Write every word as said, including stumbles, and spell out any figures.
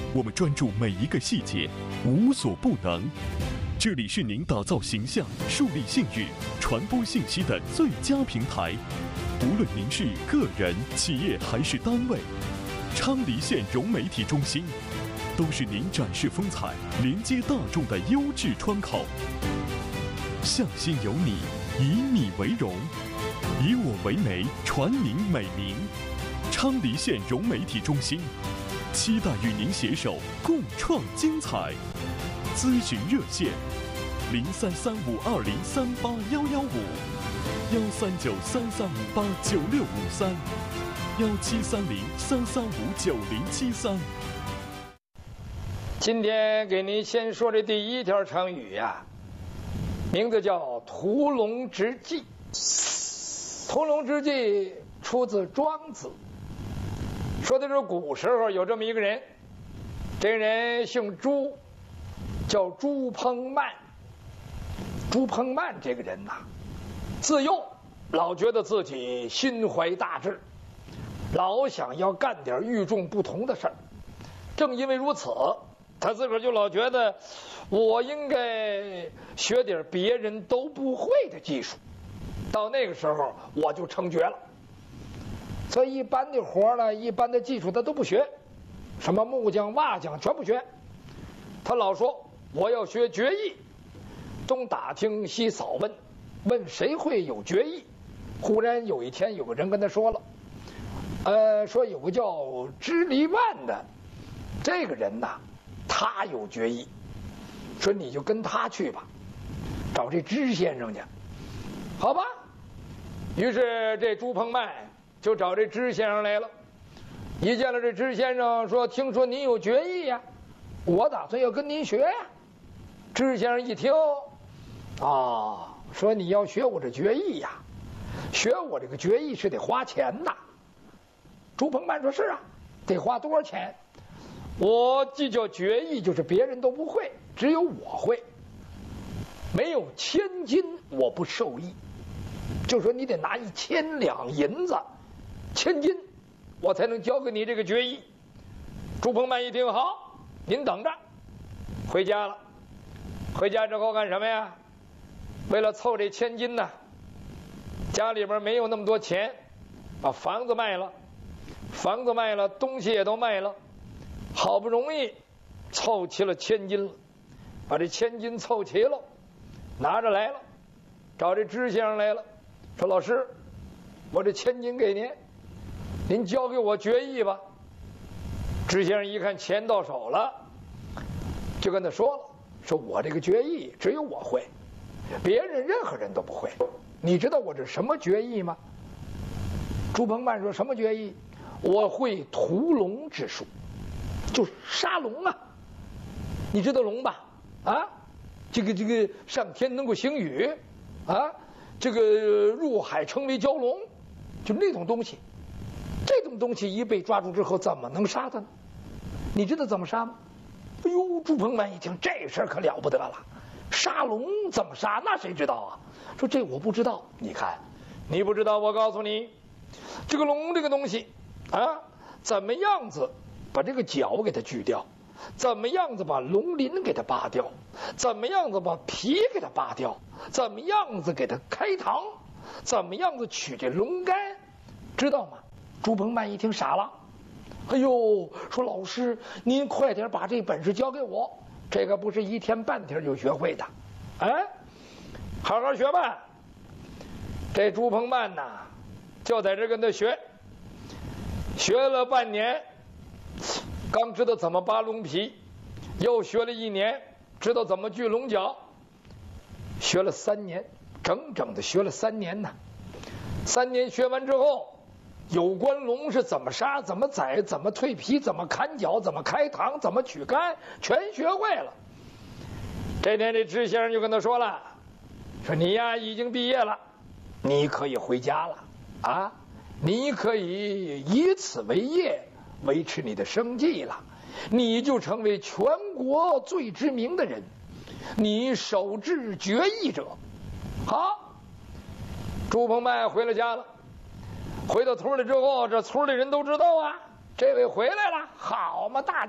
我们专注每一个细节，无所不能。这里是您打造形象、树立信誉、传播信息的最佳平台。无论您是个人、企业还是单位，昌黎县融媒体中心都是您展示风采、连接大众的优质窗口。向心有你，以你为荣，以我为媒，传您美名。昌黎县融媒体中心期待与您携手共创精彩。咨询热线：零三三五二零三八幺幺五，幺三九三三五八九六五三，幺七三零三三五九零七三。 今天给您先说这第一条成语呀、啊，名字叫屠龙之计。屠龙之计出自庄子，说的是古时候有这么一个人，这个人姓朱，叫朱烹曼。朱烹曼这个人呐、啊，自幼老觉得自己心怀大志，老想要干点与众不同的事儿。正因为如此，他自个儿就老觉得我应该学点别人都不会的技术，到那个时候我就成绝了。所以一般的活呢，一般的技术他都不学，什么木匠、瓦匠全不学。他老说我要学绝艺，东打听西扫问，问谁会有绝艺。忽然有一天有个人跟他说了，呃，说有个叫支离万的这个人呐，他有绝艺，说你就跟他去吧，找这支先生去。好吧，于是这朱烹曼就找这支先生来了。一见了这支先生，说听说您有绝艺呀，我打算要跟您学呀。支先生一听，啊，说你要学我这绝艺呀，学我这个绝艺是得花钱的。朱烹曼说是啊，得花多少钱？我这叫绝艺，就是别人都不会，只有我会，没有千金我不受益。就说你得拿一千两银子，千金，我才能教给你这个绝艺。朱烹曼一听，好，您等着。回家了。回家之后干什么呀？为了凑这千金呢，家里边没有那么多钱，把房子卖了，房子卖了，东西也都卖了，好不容易凑齐了千金了，把这千金凑齐了，拿着来了，找这支先生来了，说老师，我这千金给您，您教给我绝艺吧。支先生一看钱到手了，就跟他说了，说我这个绝艺只有我会，别人任何人都不会。你知道我这什么绝艺吗？朱烹曼说什么绝艺？我会屠龙之术，就是杀龙啊。你知道龙吧？啊，这个这个上天能够行雨啊，这个入海成为蛟龙，就那种东西。这种东西一被抓住之后，怎么能杀它呢？你知道怎么杀吗？哎呦，朱烹曼一听这事儿可了不得了，杀龙怎么杀？那谁知道啊？说这我不知道。你看，你不知道，我告诉你，这个龙这个东西啊，怎么样子把这个角给它锯掉，怎么样子把龙鳞给它拔掉，怎么样子把皮给它拔掉，怎么样子给它开膛，怎么样子取这龙肝，知道吗？朱烹曼一听傻了，哎呦，说老师您快点把这本事教给我，这个不是一天半天就学会的，哎，好好学吧。这朱烹曼呐，就在这跟他学，学了半年，刚知道怎么扒龙皮，又学了一年，知道怎么锯龙角，学了三年，整整的学了三年呢。三年学完之后，有关龙是怎么杀、怎么宰、怎么蜕皮、怎么砍角、怎么开膛、怎么取肝，全学会了。这天这支先生就跟他说了，说你呀已经毕业了，你可以回家了啊，你可以以此为业，维持你的生计了，你就成为全国最知名的人，你手制绝艺者。好，朱烹曼回了家了。回到村里之后，这村里人都知道啊，这位回来了，好嘛，大